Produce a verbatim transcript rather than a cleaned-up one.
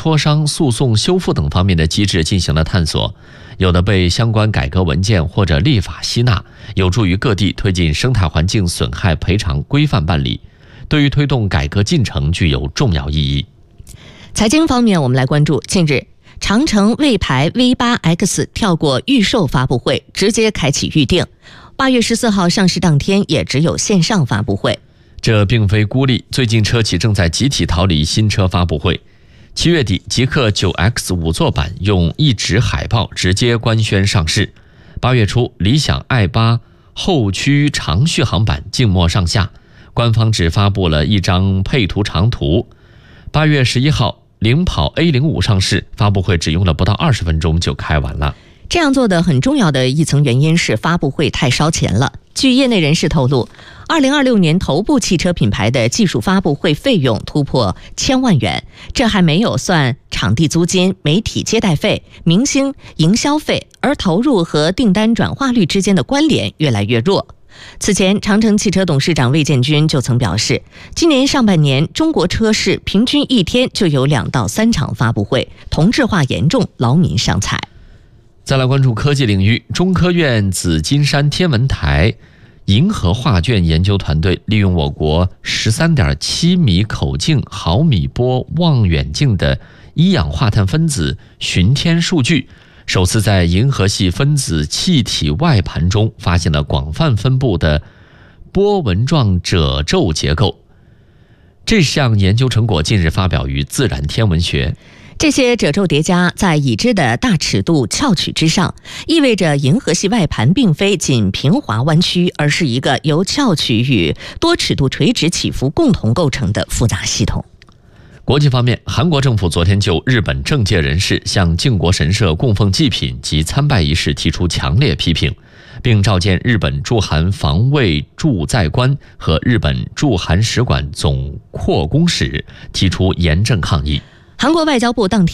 磋商、诉讼、修复等方面的机制进行了探索，有的被相关改革文件或者立法吸纳，有助于各地推进生态环境损害赔偿规范办理，对于推动改革进程具有重要意义。 财经方面，我们来关注，近日长城魏牌 V 八 X 跳过预售发布会，直接开启预定。八月十四号上市当天也只有线上发布会。 这并非孤立，最近车企正在集体逃离新车发布会。七月底，极氪 九 X 五座版用一纸海报直接官宣上市。八月初，理想 i 八 后驱长续航版静默上下，官方只发布了一张配图长图。八月十一号，领跑 A 零五 上市，发布会只用了不到二十分钟就开完了。 这样做的很重要的一层原因是发布会太烧钱了。据业内人士透露，二零二六年头部汽车品牌的技术发布会费用突破千万元，这还没有算场地租金、媒体接待费、明星营销费，而投入和订单转化率之间的关联越来越弱。此前，长城汽车董事长魏建军就曾表示，今年上半年中国车市平均一天就有两到三场发布会，同质化严重，劳民伤财。 再来关注科技领域，中科院紫金山天文台银河画卷研究团队利用我国 十三点七米口径毫米波望远镜的一氧化碳分子巡天数据，首次在银河系分子气体外盘中发现了广泛分布的波纹状褶皱结构。这项研究成果近日发表于《自然天文学》。 这些褶皱叠加在已知的大尺度翘曲之上，意味着银河系外盘并非仅平滑弯曲，而是一个由翘曲与多尺度垂直起伏共同构成的复杂系统。 国际方面，韩国政府昨天就日本政界人士向靖国神社供奉祭品及参拜仪式提出强烈批评，并召见日本驻韩防卫驻在官和日本驻韩使馆总扩公使，提出严正抗议。 韩国外交部当天